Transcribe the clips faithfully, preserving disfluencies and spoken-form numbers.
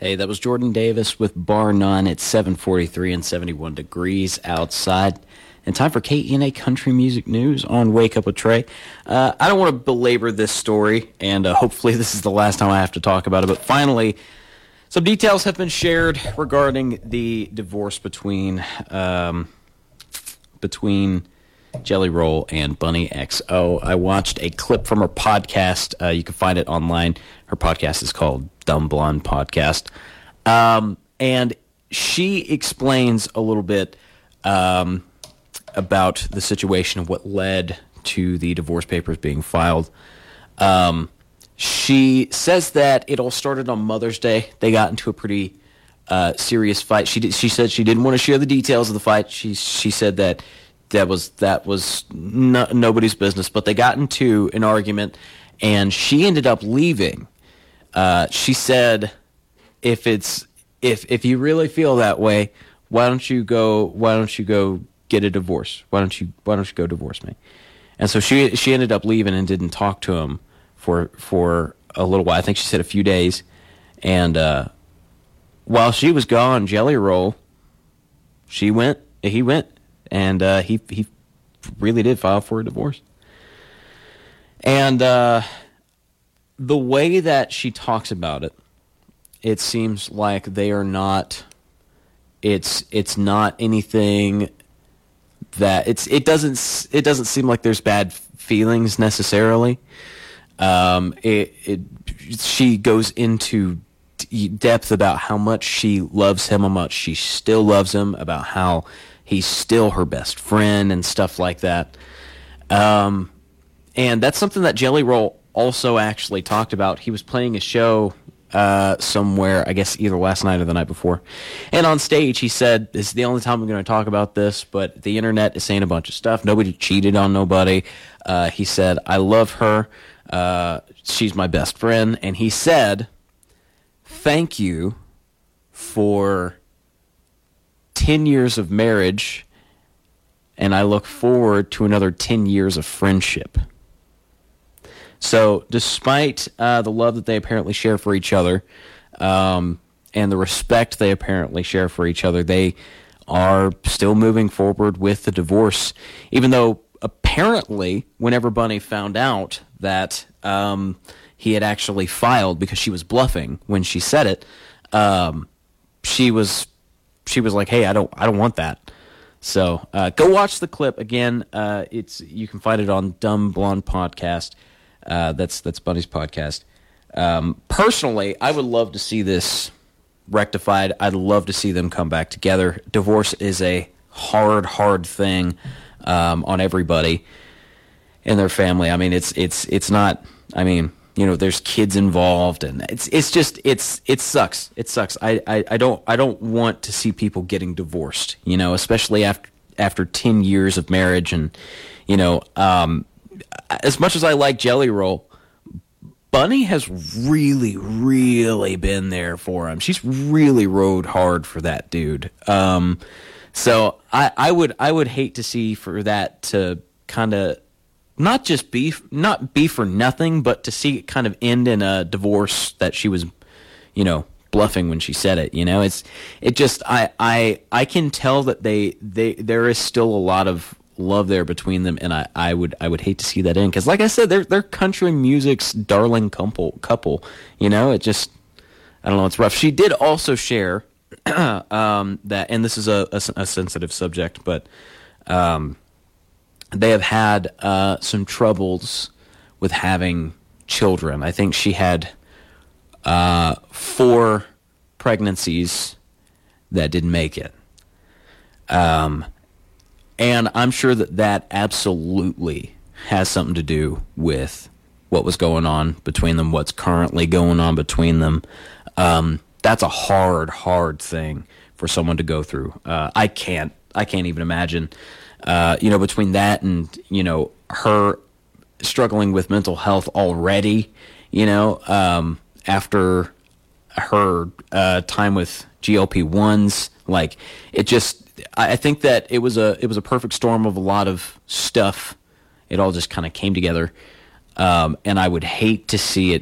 Hey, that was Jordan Davis with Bar None. It's seven forty-three and seventy-one degrees outside. And time for K E N A Country Music News on Wake Up with Trey. Uh, I don't want to belabor this story, and uh, hopefully this is the last time I have to talk about it, but finally, some details have been shared regarding the divorce between um, between Jelly Roll and Bunny X O. I watched a clip from her podcast. Uh, you can find it online. Her podcast is called Dumb Blonde Podcast. Um, and she explains a little bit um, about the situation and what led to the divorce papers being filed. Um, she says that it all started on Mother's Day. They got into a pretty uh, serious fight. She did, she said she didn't want to share the details of the fight. She she said that that was that was no, nobody's business. But they got into an argument, and she ended up leaving. Uh, she said, "If it's if if you really feel that way, why don't you go? Why don't you go get a divorce? Why don't you Why don't you go divorce me?" And so she she ended up leaving and didn't talk to him for for a little while. I think she said a few days. And uh, while she was gone, Jelly Roll, she went. He went, and uh, he he really did file for a divorce. And uh, the way that she talks about it, it seems like they are not. It's it's not anything that it's it doesn't it doesn't seem like there's bad feelings necessarily. Um, it, it she goes into depth about how much she loves him, how much she still loves him, about how he's still her best friend and stuff like that. Um, and that's something that Jelly Roll also actually talked about. He was playing a show uh, somewhere, I guess either last night or the night before. And on stage, he said, "This is the only time I'm going to talk about this, but the internet is saying a bunch of stuff. Nobody cheated on nobody." Uh, he said, "I love her. Uh, she's my best friend." And he said, "Thank you for ten years of marriage, and I look forward to another ten years of friendship." So despite uh, the love that they apparently share for each other um, and the respect they apparently share for each other, they are still moving forward with the divorce, even though apparently whenever Bunny found out that um, he had actually filed, because she was bluffing when she said it, um, she was she was like, "Hey, I don't I don't want that." So uh, go watch the clip again. Uh, it's you can find it on Dumb Blonde Podcast. Uh, that's that's Bunny's podcast. Um, personally, I would love to see this rectified. I'd love to see them come back together. Divorce is a hard, hard thing um, on everybody in their family. I mean, it's it's it's not. I mean, you know, there's kids involved, and it's it's just it's it sucks. It sucks. I, I, I don't I don't want to see people getting divorced. You know, especially after after ten years of marriage, and you know. Um, As much as I like Jelly Roll, Bunny has really, really been there for him. She's really rode hard for that dude. Um, so I, I would, I would hate to see for that to kind of not just be, not be for nothing, but to see it kind of end in a divorce that she was, you know, bluffing when she said it. You know, it's, it just, I, I, I can tell that they, they, there is still a lot of love there between them, and I, I would I would hate to see that end, because like I said, they're they're country music's darling couple couple. You know, it just I don't know, it's rough. She did also share um, that, and this is a, a, a sensitive subject, but um, they have had uh, some troubles with having children. I think she had uh, four pregnancies that didn't make it. Um. And I'm sure that that absolutely has something to do with what was going on between them, what's currently going on between them. Um, that's a hard, hard thing for someone to go through. Uh, I can't, I can't even imagine. Uh, you know, between that and you know her struggling with mental health already. You know, um, after her uh, time with G L P ones, like it just. I think that it was a it was a perfect storm of a lot of stuff. It all just kind of came together, um, and I would hate to see it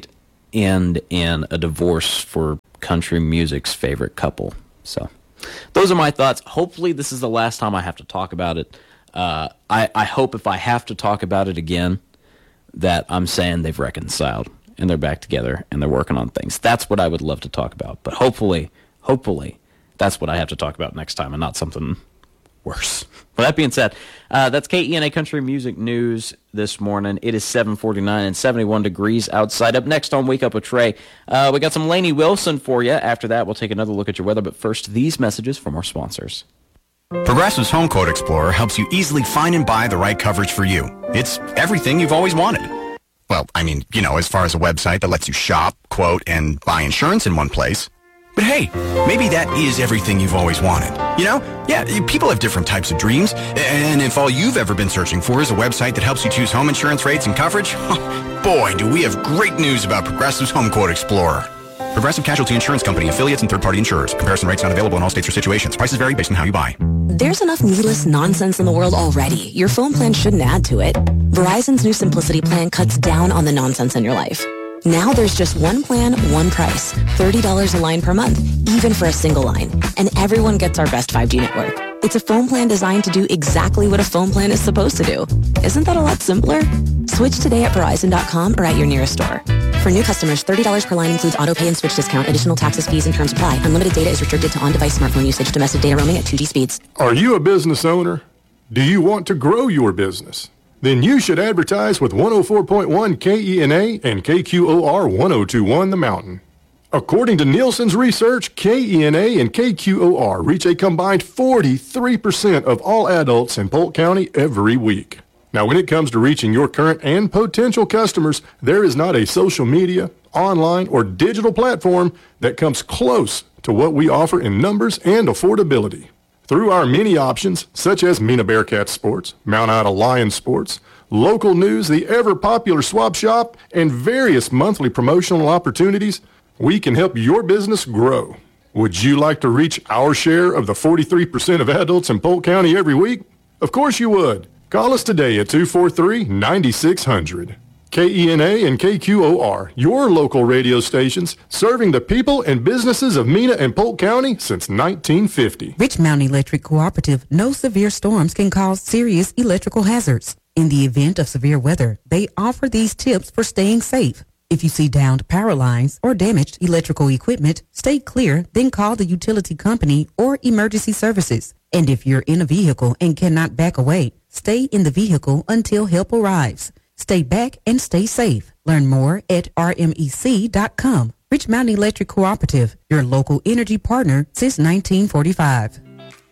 end in a divorce for country music's favorite couple. So those are my thoughts. Hopefully this is the last time I have to talk about it. Uh, I, I hope if I have to talk about it again, that I'm saying they've reconciled and they're back together and they're working on things. That's what I would love to talk about. But hopefully, hopefully, that's what I have to talk about next time and not something worse. With that being said, uh, that's K E N A Country Music News this morning. It is seven forty-nine and seventy-one degrees outside. Up next on Wake Up with Trey, uh, we got some Lainey Wilson for you. After that, we'll take another look at your weather. But first, these messages from our sponsors. Progressive's Home Quote Explorer helps you easily find and buy the right coverage for you. It's everything you've always wanted. Well, I mean, you know, as far as a website that lets you shop, quote, and buy insurance in one place. But hey, maybe that is everything you've always wanted. You know? Yeah, people have different types of dreams. And if all you've ever been searching for is a website that helps you choose home insurance rates and coverage, boy, do we have great news about Progressive's Home Quote Explorer. Progressive Casualty Insurance Company, affiliates, and third-party insurers. Comparison rates not available in all states or situations. Prices vary based on how you buy. There's enough needless nonsense in the world already. Your phone plan shouldn't add to it. Verizon's new Simplicity plan cuts down on the nonsense in your life. Now there's just one plan, one price. thirty dollars a line per month, even for a single line. And everyone gets our best five G network. It's a phone plan designed to do exactly what a phone plan is supposed to do. Isn't that a lot simpler? Switch today at Verizon dot com or at your nearest store. For new customers, thirty dollars per line includes auto pay and switch discount. Additional taxes, fees, and terms apply. Unlimited data is restricted to on-device smartphone usage. Domestic data roaming at two G speeds. Are you a business owner? Do you want to grow your business? Then you should advertise with one oh four point one K E N A and K Q O R ten twenty-one The Mountain. According to Nielsen's research, K E N A and K Q O R reach a combined forty-three percent of all adults in Polk County every week. Now, when it comes to reaching your current and potential customers, there is not a social media, online, or digital platform that comes close to what we offer in numbers and affordability. Through our many options, such as Mina Bearcat Sports, Mount Ida Lion Sports, local news, the ever-popular Swap Shop, and various monthly promotional opportunities, we can help your business grow. Would you like to reach our share of the forty-three percent of adults in Polk County every week? Of course you would. Call us today at two four three, nine six hundred. K E N A and K Q O R, your local radio stations, serving the people and businesses of Mina and Polk County since nineteen fifty. Rich Mountain Electric Cooperative knows severe storms can cause serious electrical hazards. In the event of severe weather, they offer these tips for staying safe. If you see downed power lines or damaged electrical equipment, stay clear, then call the utility company or emergency services. And if you're in a vehicle and cannot back away, stay in the vehicle until help arrives. Stay back and stay safe. Learn more at R M E C dot com. Rich Mountain Electric Cooperative, your local energy partner since nineteen forty-five.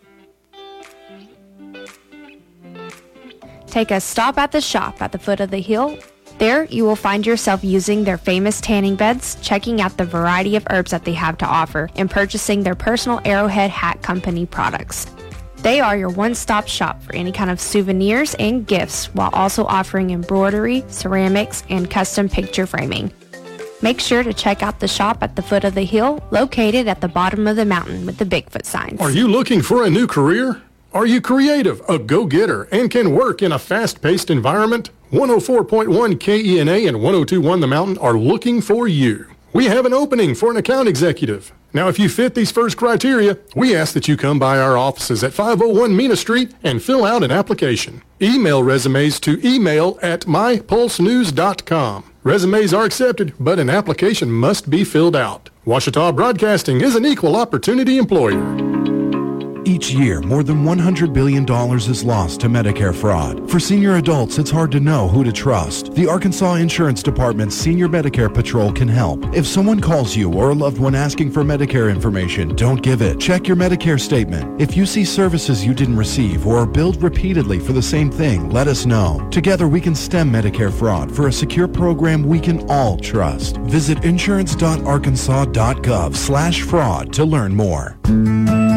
Take a stop at the shop at the foot of the hill. There, you will find yourself using their famous tanning beds, checking out the variety of herbs that they have to offer, and purchasing their personal Arrowhead Hat Company products. They are your one-stop shop for any kind of souvenirs and gifts, while also offering embroidery, ceramics, and custom picture framing. Make sure to check out the shop at the foot of the hill, located at the bottom of the mountain with the Bigfoot signs. Are you looking for a new career? Are you creative, a go-getter, and can work in a fast-paced environment? one oh four point one K E N A and ten twenty-one The Mountain are looking for you. We have an opening for an account executive. Now, if you fit these first criteria, we ask that you come by our offices at five oh one Mina Street and fill out an application. Email resumes to email at my pulse news dot com. Resumes are accepted, but an application must be filled out. Ouachita Broadcasting is an equal opportunity employer. Each year, more than one hundred billion dollars is lost to Medicare fraud. For senior adults, it's hard to know who to trust. The Arkansas Insurance Department's Senior Medicare Patrol can help. If someone calls you or a loved one asking for Medicare information, don't give it. Check your Medicare statement. If you see services you didn't receive or are billed repeatedly for the same thing, let us know. Together, we can stem Medicare fraud for a secure program we can all trust. Visit insurance dot arkansas dot gov slash fraud to learn more.